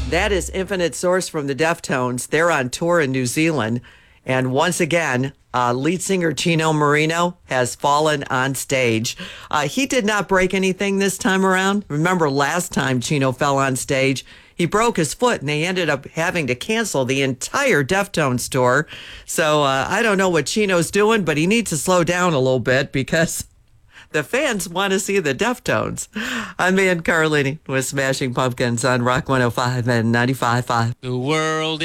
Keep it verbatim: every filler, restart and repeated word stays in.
That is Infinite Source from the Deftones. They're on tour in New Zealand. And once again, uh, lead singer Chino Marino has fallen on stage. Uh, he did not break anything this time around. Remember last time Chino fell on stage, he broke his foot and they ended up having to cancel the entire Deftones tour. So uh, I don't know what Chino's doing, but he needs to slow down a little bit because the fans want to see the Deftones. I'm Ann Carlini with Smashing Pumpkins on Rock one oh five and ninety-five point five. The world